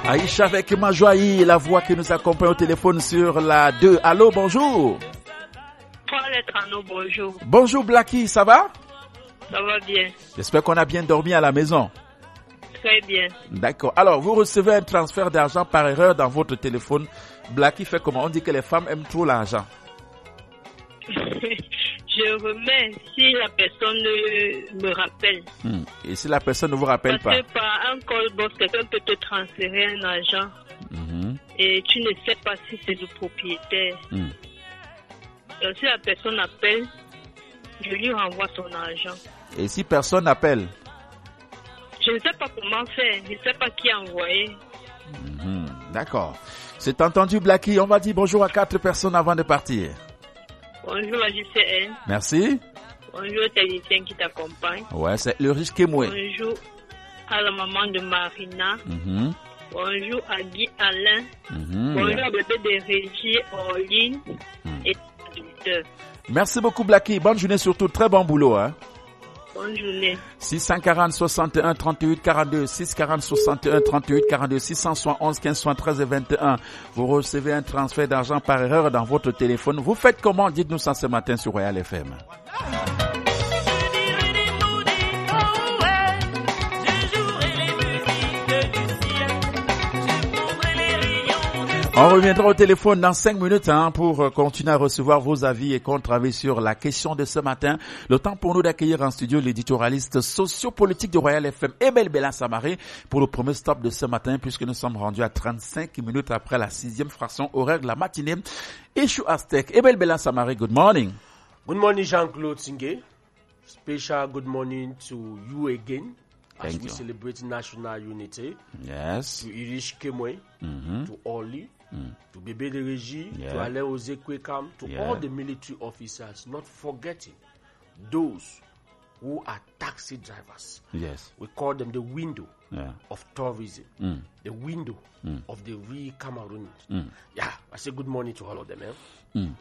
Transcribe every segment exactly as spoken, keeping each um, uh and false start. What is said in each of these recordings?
Aïcha avec Majoaï, la voix qui nous accompagne au téléphone sur la deux. Allô, bonjour. Paul Etrano, bonjour. Bonjour Blacky, ça va? Ça va bien. J'espère qu'on a bien dormi à la maison. Très bien. D'accord. Alors, vous recevez un transfert d'argent par erreur dans votre téléphone. Blacky fait comment? On dit que les femmes aiment trop l'argent. Je remets si la personne me rappelle. Hmm. Et si la personne ne vous rappelle Parce pas? que par un call box, quelqu'un peut te transférer un argent Mm-hmm. et tu ne sais pas si c'est le propriétaire. Mm. Donc si la personne appelle, je lui renvoie son argent. Et si personne n'appelle? Je ne sais pas comment faire, je ne sais pas qui a envoyé. Mm-hmm. D'accord. C'est entendu Blacky, on va dire bonjour à quatre personnes avant de partir. Bonjour à J C N. Merci. Bonjour au technicien qui t'accompagne. Ouais, c'est le riche Kemoué. Bonjour à la maman de Marina. Mm-hmm. Bonjour à Guy Alain. Mm-hmm. Bonjour à bébé de Régie, Orline Mm. et auditeurs. Merci beaucoup Blacky, bonne journée surtout, très bon boulot. Hein. Bonne journée. six cent quarante, soixante et un, trente-huit, quarante-deux, six cent quarante, soixante et un, trente-huit, quarante-deux, six cent soixante-onze, quinze, soixante-treize et vingt et un. Vous recevez un transfert d'argent par erreur dans votre téléphone. Vous faites comment? Dites-nous ça ce matin sur Royal F M. On reviendra au téléphone dans cinq minutes hein, pour continuer à recevoir vos avis et contre-avis sur la question de ce matin. Le temps pour nous d'accueillir en studio l'éditorialiste sociopolitique de Royal F M, Ebel Bella Samari, pour le premier stop de ce matin, puisque nous sommes rendus à trente-cinq minutes après la sixième fraction horaire de la matinée. Issue Aztec. Ebel Bella Samari, good morning. Good morning, Jean-Claude Singé. Special good morning to you again. As Thank we you. celebrate national unity, Yes. to Irish Kemwe, Mm-hmm. to Oli, Mm. to Bebe de Régie, Yeah. to Alain Ozekwekam, to Yeah. all the military officers, not forgetting those who are taxi drivers. Yes. We call them the window Yeah. of tourism, Mm. the window Mm. of the real Cameroonians. Mm. Yeah, I say good morning to all of them. Eh? Mm.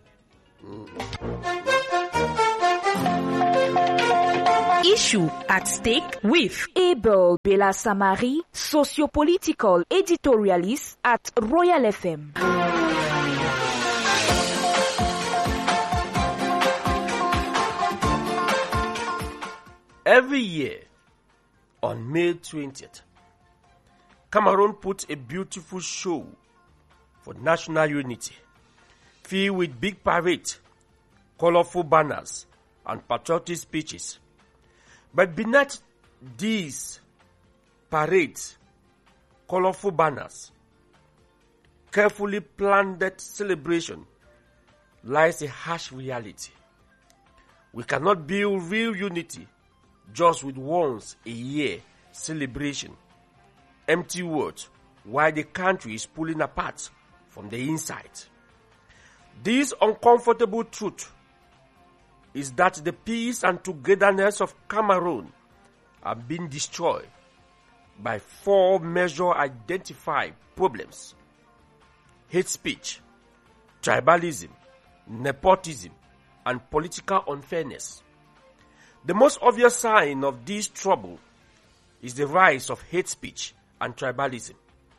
Issue at stake with Abel Bella Samari, sociopolitical editorialist at Royal F M. Every year, on May twentieth, Cameroon puts a beautiful show for national unity, filled with big parades, colorful banners, and patriotic speeches. But beneath these parades, colorful banners, carefully planned celebration, lies a harsh reality. We cannot build real unity just with once a year celebration. Empty words while the country is pulling apart from the inside. This uncomfortable truth is that the peace and togetherness of Cameroon are being destroyed by four major identified problems: hate speech, tribalism, nepotism, and political unfairness. The most obvious sign of this trouble is the rise of hate speech and tribalism.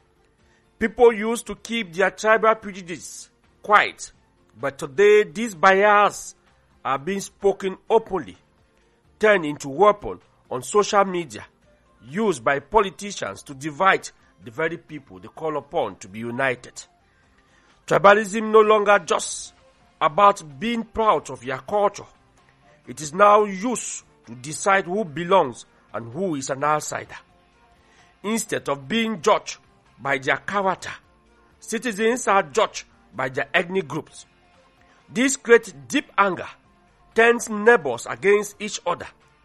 People used to keep their tribal prejudice quiet, but today these biases are being spoken openly, turned into weapons on social media, used by politicians to divide the very people they call upon to be united. Tribalism no longer just about being proud of your culture. It is now used to decide who belongs and who is an outsider. Instead of being judged by their character, citizens are judged by their ethnic groups. This creates deep anger, turns neighbors against each other,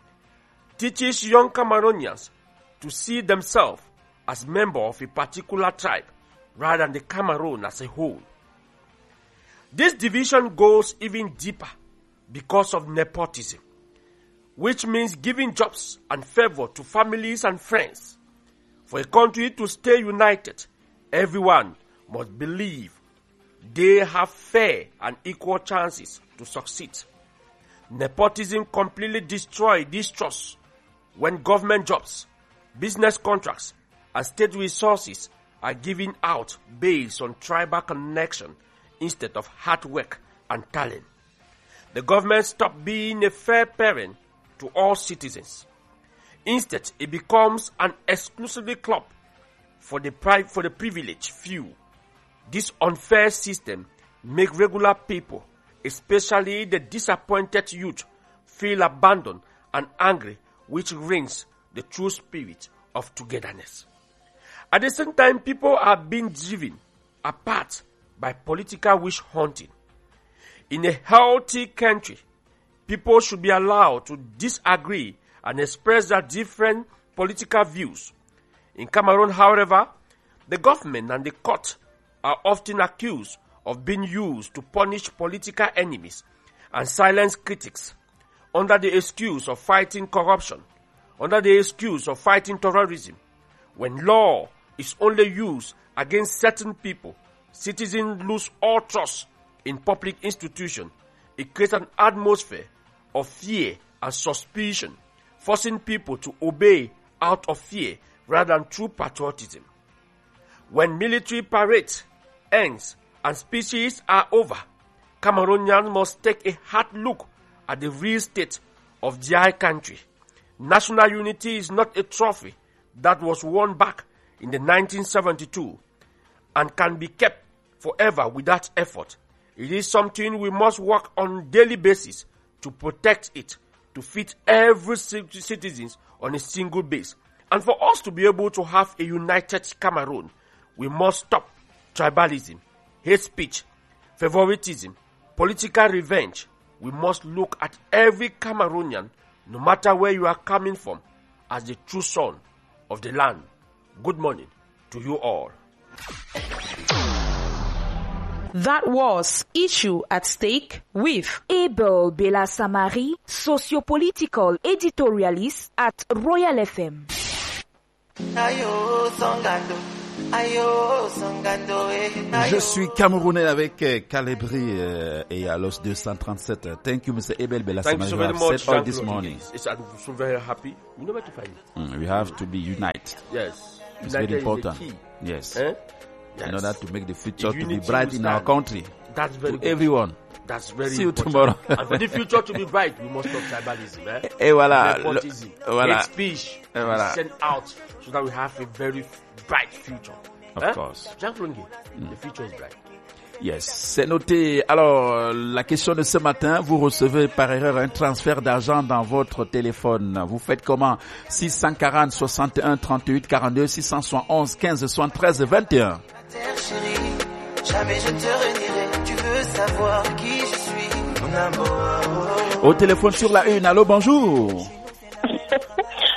teaches young Cameroonians to see themselves as members of a particular tribe rather than the Cameroon as a whole. This division goes even deeper because of nepotism, which means giving jobs and favor to families and friends. For a country to stay united, everyone must believe they have fair and equal chances to succeed. Nepotism completely destroys this trust when government jobs, business contracts, and state resources are given out based on tribal connection instead of hard work and talent. The government stopped being a fair parent to all citizens. Instead, it becomes an exclusively club for the pri- for the privileged few. This unfair system makes regular people, especially the disappointed youth, feel abandoned and angry, which rings the true spirit of togetherness. At the same time, people are being driven apart by political wish hunting. In a healthy country, people should be allowed to disagree and express their different political views. In Cameroon, however, the government and the court are often accused of being used to punish political enemies and silence critics under the excuse of fighting corruption, under the excuse of fighting terrorism. When law is only used against certain people, citizens lose all trust in public institutions. It creates an atmosphere of fear and suspicion, forcing people to obey out of fear rather than through patriotism. When military parade ends and speeches are over, Cameroonians must take a hard look at the real state of their country. National unity is not a trophy that was won back in the nineteen seventy-two and can be kept forever without effort. It is something we must work on a daily basis to protect it, to fit every citizen on a single base. And for us to be able to have a united Cameroon, we must stop tribalism, hate speech, favoritism, political revenge. We must look at every Cameroonian, no matter where you are coming from, as the true son of the land. Good morning to you all. That was Issue at Stake with Abel Bella Samari, socio-political editorialist at Royal F M. Je suis Camerounais avec euh, Calabri euh, et Alos deux cent trente-sept. Thank you, Mister Abel Bella Thank you Samari. so You very have much. said all Thank this you. morning. It's, I'm so very happy. You know where to find it. Mm, we have to be united. Yes. It's United very is the important. key. Yes. Eh? In Yes. order to make the future to be Unity bright will in our stand. country. That's very To good. everyone. That's very See you important. tomorrow. And for the future to be bright, we must stop tribalism. Eh? Et voilà. Nepotism, Le- voilà. hate speech, Et voilà. send out so that we have a very bright future. Of Eh? course. Jean Flongue, the future is bright. Yes, c'est noté. Alors, la question de ce matin, vous recevez par erreur un transfert d'argent dans votre téléphone. Vous faites comment? six cent quarante, soixante et un, trente-huit, quarante-deux, six cent soixante et onze, quinze, soixante-treize, vingt et un. Jamais je te renierai, tu veux savoir qui je suis, mon amour. Au téléphone sur la une, allô, bonjour.